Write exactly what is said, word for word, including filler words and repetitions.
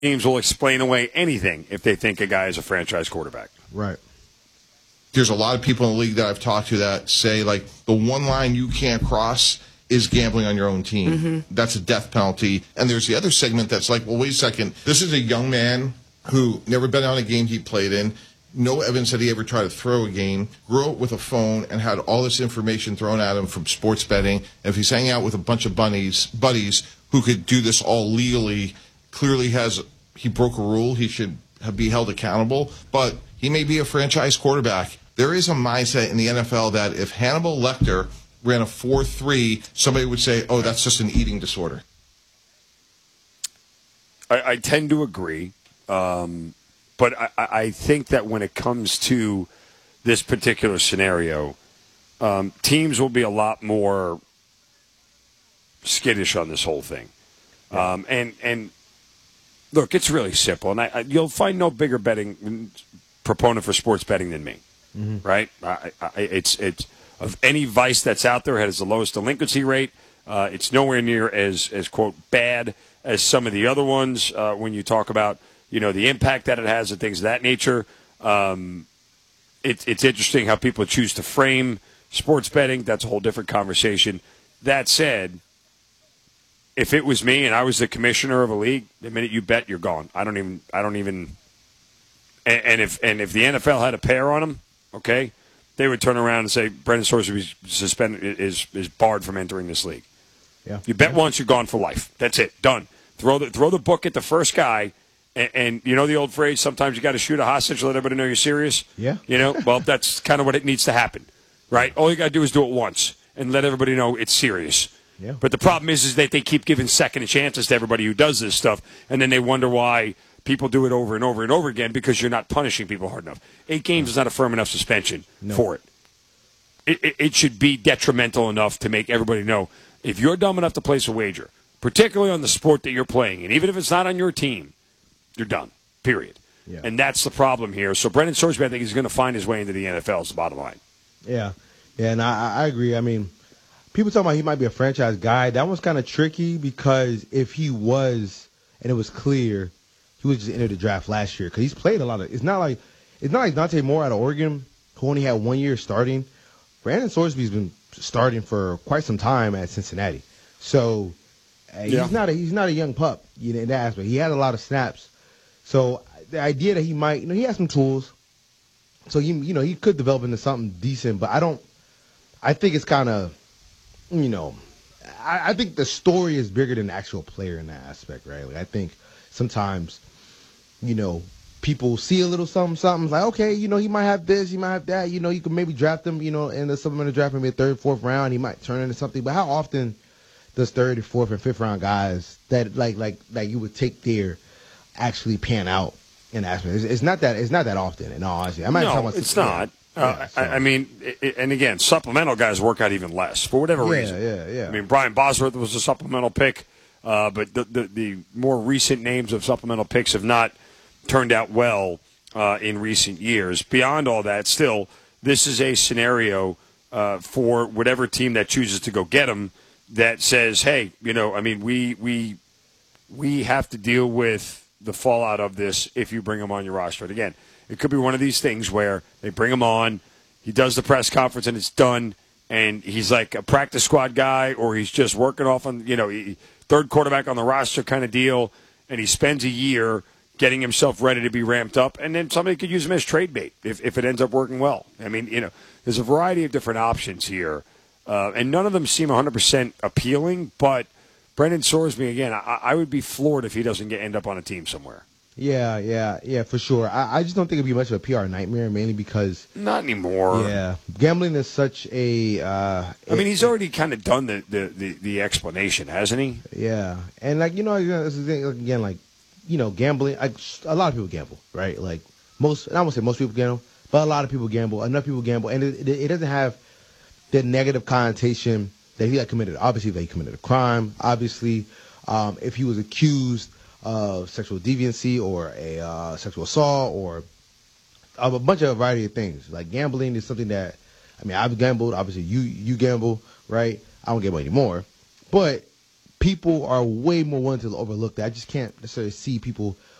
teams will explain away anything if they think a guy is a franchise quarterback. Right. There's a lot of people in the league that I've talked to that say, like, the one line you can't cross is gambling on your own team. Mm-hmm. That's a death penalty. And there's the other segment that's like, well, wait a second. This is a young man who never been on a game he played in, no evidence that he ever tried to throw a game, grew up with a phone and had all this information thrown at him from sports betting. And if he's hanging out with a bunch of bunnies, buddies who could do this all legally, clearly has he broke a rule, he should have, be held accountable. But he may be a franchise quarterback. There is a mindset in the N F L that if Hannibal Lecter ran a four three, somebody would say, oh, that's just an eating disorder. I, I tend to agree. Um, but I, I think that when it comes to this particular scenario, um, teams will be a lot more skittish on this whole thing. Um, and, and look, it's really simple. And I, I, you'll find no bigger betting proponent for sports betting than me. Mm-hmm. Right? I, I, it's it's of any vice that's out there, it has the lowest delinquency rate. Uh, it's nowhere near as as quote bad as some of the other ones. Uh, when you talk about you know the impact that it has and things of that nature, um, it, it's interesting how people choose to frame sports betting. That's a whole different conversation. That said, if it was me and I was the commissioner of a league, the minute you bet, you're gone. I don't even. I don't even. And, and if and if the N F L had a pair on them. Okay, they would turn around and say Brendan Sorsby suspended is is barred from entering this league. Yeah, you bet yeah. once, you're gone for life. That's it, done. Throw the throw the book at the first guy, and, and you know the old phrase: sometimes you got to shoot a hostage, let everybody know you're serious. Yeah, you know. Well, that's kind of what it needs to happen, right? All you got to do is do it once and let everybody know it's serious. Yeah. But the problem is, is that they keep giving second chances to everybody who does this stuff, and then they wonder why. People do it over and over and over again because you're not punishing people hard enough. Eight games is not a firm enough suspension no. for it. It, it. It should be detrimental enough to make everybody know if you're dumb enough to place a wager, particularly on the sport that you're playing, and even if it's not on your team, you're done, period. Yeah. And that's the problem here. So Brendan Sorsby, I think, is going to find his way into the N F L is the bottom line. Yeah, yeah, and I, I agree. I mean, people talking about he might be a franchise guy. That one's kind of tricky because if he was, and it was clear, he was just entered the draft last year because he's played a lot of. It's not like it's not like Dante Moore out of Oregon who only had one year starting. Brandon Sorsby's been starting for quite some time at Cincinnati, so uh, yeah. he's not a he's not a young pup. You know, in that aspect, he had a lot of snaps. So the idea that he might, you know, he has some tools, so he you know he could develop into something decent. But I don't. I think it's kind of, you know, I, I think the story is bigger than the actual player in that aspect, right? Like I think sometimes. You know, people see a little something, something like, okay, you know, he might have this, he might have that. You know, you could maybe draft him, you know, in the supplemental draft, maybe a third, fourth round. He might turn into something. But how often does third, and fourth, and fifth round guys that like like like you would take there actually pan out in aspect? It's, it's not that it's not that often. In all honesty, I'm not no, talking about it's not. Yeah, Uh, so. I, I mean, it, and again, supplemental guys work out even less for whatever yeah, reason. Yeah, yeah, I mean, Brian Bosworth was a supplemental pick, uh, but the, the the more recent names of supplemental picks have not turned out well uh, in recent years. Beyond all that, still, this is a scenario uh, for whatever team that chooses to go get him that says, hey, you know, I mean, we we we have to deal with the fallout of this if you bring him on your roster. And again, it could be one of these things where they bring him on, he does the press conference and it's done, and he's like a practice squad guy, or he's just working off on, you know, he, third quarterback on the roster kind of deal, and he spends a year getting himself ready to be ramped up, and then somebody could use him as trade bait if, if it ends up working well. I mean, you know, there's a variety of different options here, uh, and none of them seem one hundred percent appealing, but Brendan Sorsby, again, I, I would be floored if he doesn't get end up on a team somewhere. Yeah, yeah, yeah, for sure. I, I just don't think it'd be much of a P R nightmare, mainly because not anymore. Yeah, gambling is such a. Uh, I mean, he's already kind of done the, the, the, the explanation, hasn't he? Yeah, and like you know, this is again like. You know, gambling, I, a lot of people gamble, right? Like, most, and I won't say most people gamble, but a lot of people gamble. Enough people gamble. And it, it, it doesn't have the negative connotation that he had committed. Obviously, that he committed a crime. Obviously, um, if he was accused of sexual deviancy or a uh, sexual assault or of a bunch of a variety of things. Like, gambling is something that, I mean, I've gambled. Obviously, you, you gamble, right? I don't gamble anymore. But people are way more willing to overlook that. I just can't necessarily see people